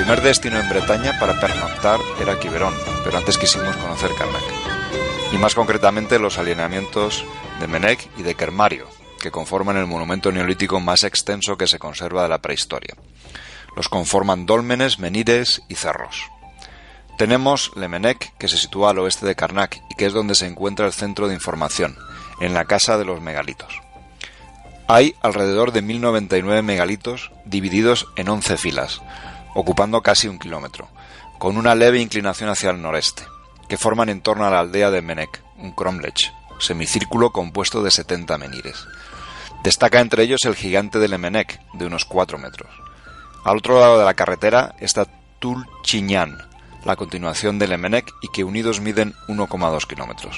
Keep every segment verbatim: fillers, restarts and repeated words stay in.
primer destino en Bretaña para pernoctar era Quiberón, pero antes quisimos conocer Carnac, y más concretamente los alineamientos de Menec y de Kermario, que conforman el monumento neolítico más extenso que se conserva de la prehistoria. Los conforman dólmenes, menires y cerros. Tenemos Le Menec, que se sitúa al oeste de Carnac y que es donde se encuentra el centro de información, en la Casa de los Megalitos. Hay alrededor de mil noventa y nueve megalitos divididos en once filas, ocupando casi un kilómetro, con una leve inclinación hacia el noreste, que forman en torno a la aldea de Menec, un cromlech, semicírculo compuesto de setenta menires. Destaca entre ellos el gigante de Le Menec, de unos cuatro metros. Al otro lado de la carretera está Tulchignan, la continuación de Le Menec, y que unidos miden uno coma dos kilómetros.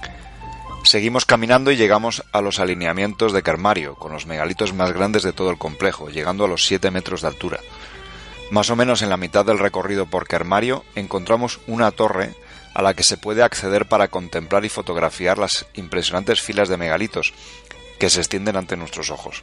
Seguimos caminando y llegamos a los alineamientos de Kermario, con los megalitos más grandes de todo el complejo, llegando a los siete metros de altura. Más o menos en la mitad del recorrido por Kermario encontramos una torre a la que se puede acceder para contemplar y fotografiar las impresionantes filas de megalitos que se extienden ante nuestros ojos.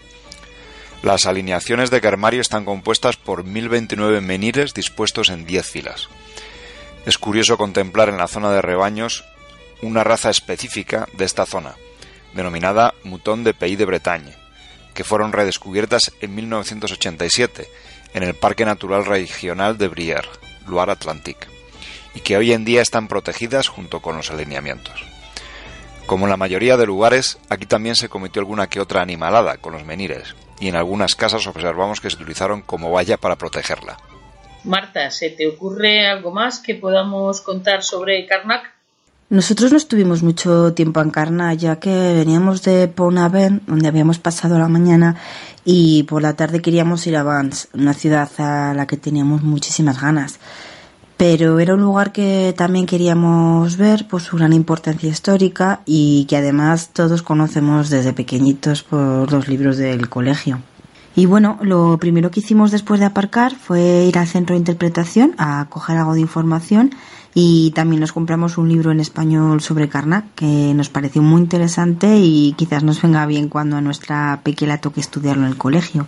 Las alineaciones de Kermario están compuestas por mil veintinueve menires dispuestos en diez filas. Es curioso contemplar en la zona de rebaños una raza específica de esta zona, denominada Mouton de Pays de Bretagne, que fueron redescubiertas en mil novecientos ochenta y siete en el Parque Natural Regional de Brière, Loire-Atlantique, y que hoy en día están protegidas junto con los alineamientos. Como en la mayoría de lugares, aquí también se cometió alguna que otra animalada con los menires, y en algunas casas observamos que se utilizaron como valla para protegerla. Marta, ¿se te ocurre algo más que podamos contar sobre Carnac? Nosotros no estuvimos mucho tiempo en Carnac, ya que veníamos de Pont-Aven, donde habíamos pasado la mañana, y por la tarde queríamos ir a Vannes, una ciudad a la que teníamos muchísimas ganas. Pero era un lugar que también queríamos ver por su gran importancia histórica y que además todos conocemos desde pequeñitos por los libros del colegio. Y bueno, lo primero que hicimos después de aparcar fue ir al centro de interpretación a coger algo de información, y también nos compramos un libro en español sobre Carnac que nos pareció muy interesante y quizás nos venga bien cuando a nuestra pequeña toque estudiarlo en el colegio.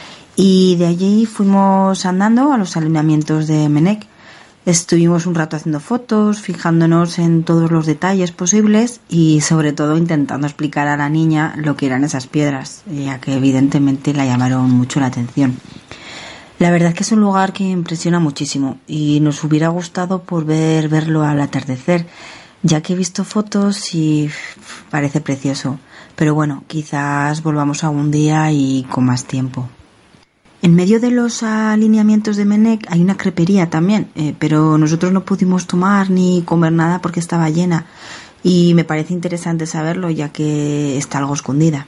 Y de allí fuimos andando a los alineamientos de Menec. Estuvimos un rato haciendo fotos, fijándonos en todos los detalles posibles y sobre todo intentando explicar a la niña lo que eran esas piedras, ya que evidentemente la llamaron mucho la atención. La verdad es que es un lugar que impresiona muchísimo y nos hubiera gustado poder verlo al atardecer, ya que he visto fotos y parece precioso. Pero bueno, quizás volvamos algún día y con más tiempo. En medio de los alineamientos de Menec hay una crepería también, eh, pero nosotros no pudimos tomar ni comer nada porque estaba llena y me parece interesante saberlo, ya que está algo escondida.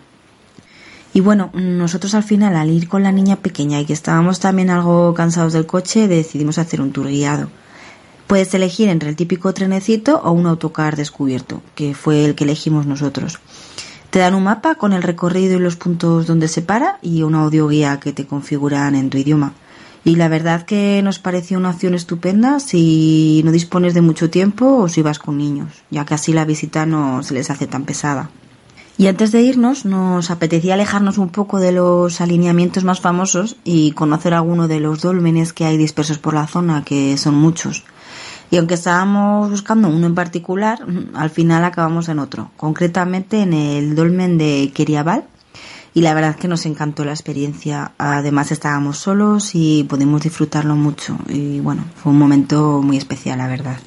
Y bueno, nosotros al final, al ir con la niña pequeña y que estábamos también algo cansados del coche, decidimos hacer un tour guiado. Puedes elegir entre el típico trenecito o un autocar descubierto, que fue el que elegimos nosotros. Te dan un mapa con el recorrido y los puntos donde se para y una audioguía que te configuran en tu idioma. Y la verdad que nos pareció una opción estupenda si no dispones de mucho tiempo o si vas con niños, ya que así la visita no se les hace tan pesada. Y antes de irnos, nos apetecía alejarnos un poco de los alineamientos más famosos y conocer alguno de los dólmenes que hay dispersos por la zona, que son muchos. Y aunque estábamos buscando uno en particular, al final acabamos en otro, concretamente en el dolmen de Queriaval. Y la verdad es que nos encantó la experiencia. Además estábamos solos y pudimos disfrutarlo mucho. Y bueno, fue un momento muy especial, la verdad.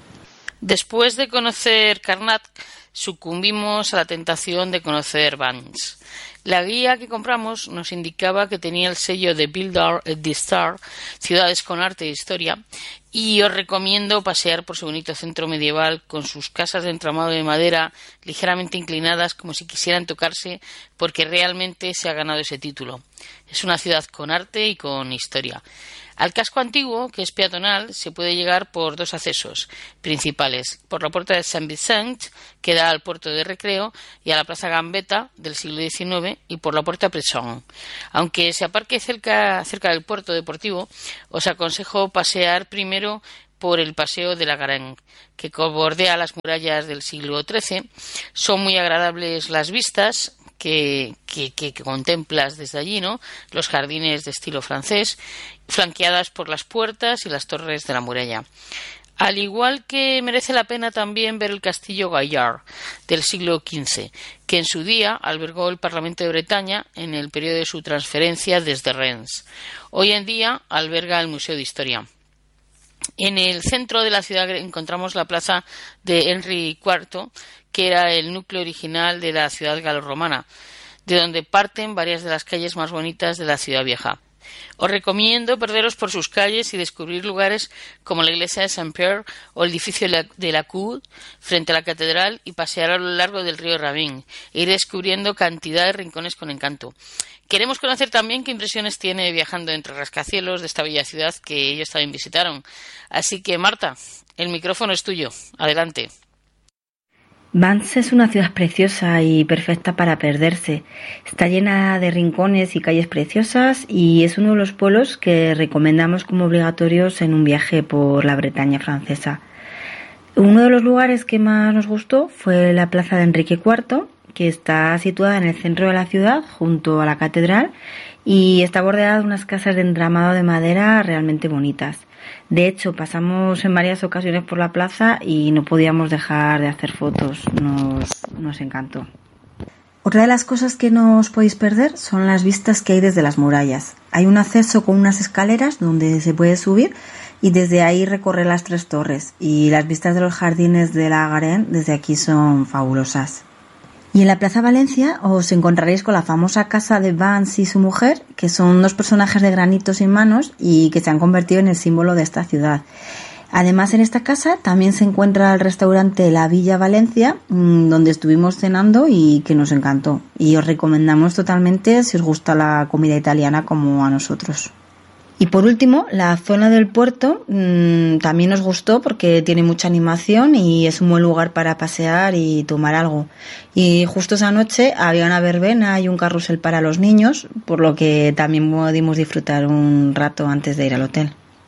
Después de conocer Carnac, sucumbimos a la tentación de conocer Vannes. La guía que compramos nos indicaba que tenía el sello de Builder et d'Histoire, Ciudades con Arte e Historia, y os recomiendo pasear por su bonito centro medieval con sus casas de entramado de madera ligeramente inclinadas como si quisieran tocarse, porque realmente se ha ganado ese título. Es una ciudad con arte y con historia. Al casco antiguo, que es peatonal, se puede llegar por dos accesos principales, por la puerta de Saint-Vincent, que da al puerto de recreo, y a la plaza Gambetta del siglo diecinueve, y por la puerta Presson. Aunque se aparque cerca, cerca del puerto deportivo, os aconsejo pasear primero por el paseo de la Garenne, que bordea las murallas del siglo trece. Son muy agradables las vistas, que, que, que, que contemplas desde allí, ¿no? Los jardines de estilo francés, flanqueadas por las puertas y las torres de la muralla. Al igual que merece la pena también ver el castillo Gaillard del siglo quince, que en su día albergó el Parlamento de Bretaña en el periodo de su transferencia desde Rennes. Hoy en día alberga el Museo de Historia. En el centro de la ciudad encontramos la plaza de Henry cuarto, que era el núcleo original de la ciudad galorromana, de donde parten varias de las calles más bonitas de la ciudad vieja. Os recomiendo perderos por sus calles y descubrir lugares como la iglesia de Saint-Pierre o el edificio de la Cour frente a la catedral y pasear a lo largo del río Ravin e ir descubriendo cantidad de rincones con encanto. Queremos conocer también qué impresiones tiene viajando entre rascacielos de esta bella ciudad que ellos también visitaron. Así que, Marta, el micrófono es tuyo. Adelante. Vannes es una ciudad preciosa y perfecta para perderse. Está llena de rincones y calles preciosas y es uno de los pueblos que recomendamos como obligatorios en un viaje por la Bretaña francesa. Uno de los lugares que más nos gustó fue la plaza de Enrique cuarto, que está situada en el centro de la ciudad, junto a la catedral, y está bordeada de unas casas de entramado de madera realmente bonitas. De hecho, pasamos en varias ocasiones por la plaza y no podíamos dejar de hacer fotos. Nos, nos encantó. Otra de las cosas que no os podéis perder son las vistas que hay desde las murallas. Hay un acceso con unas escaleras donde se puede subir y desde ahí recorrer las tres torres. Y las vistas de los jardines de la Garenne desde aquí son fabulosas. Y en la Plaza Valencia os encontraréis con la famosa casa de Vannes y su mujer, que son dos personajes de granito sin manos y que se han convertido en el símbolo de esta ciudad. Además, en esta casa también se encuentra el restaurante La Villa Valencia, donde estuvimos cenando y que nos encantó. Y os recomendamos totalmente si os gusta la comida italiana como a nosotros. Y por último, la zona del puerto mmm, también nos gustó porque tiene mucha animación y es un buen lugar para pasear y tomar algo. Y justo esa noche había una verbena y un carrusel para los niños, por lo que también pudimos disfrutar un rato antes de ir al hotel.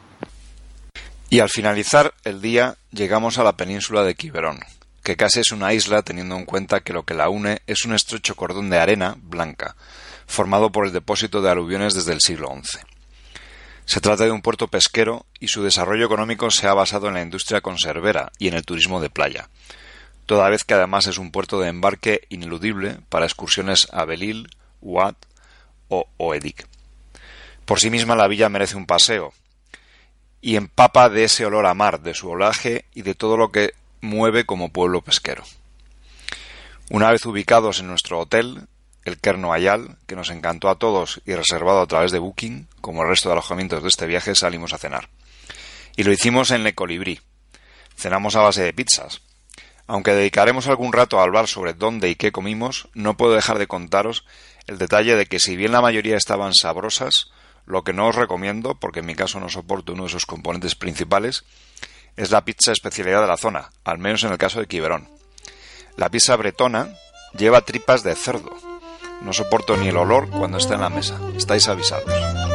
Y al finalizar el día llegamos a la península de Quiberon, que casi es una isla teniendo en cuenta que lo que la une es un estrecho cordón de arena blanca, formado por el depósito de aluviones desde el siglo once. Se trata de un puerto pesquero y su desarrollo económico se ha basado en la industria conservera y en el turismo de playa, toda vez que además es un puerto de embarque ineludible para excursiones a Belle-Île, Ouad o Oedic. Por sí misma la villa merece un paseo y empapa de ese olor a mar, de su olaje y de todo lo que mueve como pueblo pesquero. Una vez ubicados en nuestro hotel, el Cairn Royal, que nos encantó a todos y reservado a través de Booking, como el resto de alojamientos de este viaje, salimos a cenar. Y lo hicimos en Le Colibrí. Cenamos a base de pizzas. Aunque dedicaremos algún rato a hablar sobre dónde y qué comimos, no puedo dejar de contaros el detalle de que si bien la mayoría estaban sabrosas, lo que no os recomiendo, porque en mi caso no soporto uno de sus componentes principales, es la pizza especialidad de la zona, al menos en el caso de Quiberon. La pizza bretona lleva tripas de cerdo. No soporto ni el olor cuando está en la mesa. Estáis avisados.